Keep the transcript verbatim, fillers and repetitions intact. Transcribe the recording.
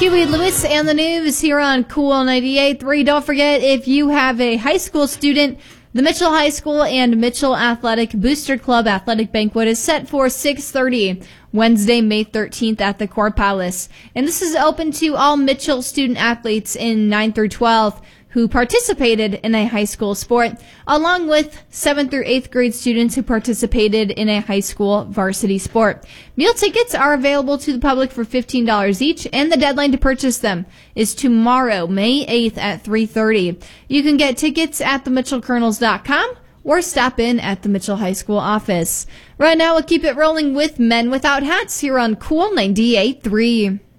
Huey Lewis and the News here on Cool ninety-eight point three. Don't forget, if you have a high school student, the Mitchell High School and Mitchell Athletic Booster Club Athletic Banquet is set for six thirty Wednesday, May thirteenth at the Core Palace. And this is open to all Mitchell student athletes in nine through twelve who participated in a high school sport, along with seventh through eighth grade students who participated in a high school varsity sport. Meal tickets are available to the public for fifteen dollars each, and the deadline to purchase them is tomorrow, May eighth at three thirty. You can get tickets at the mitchell kernels dot com or stop in at the Mitchell High School office. Right now, we'll keep it rolling with Men Without Hats here on Cool ninety-eight point three.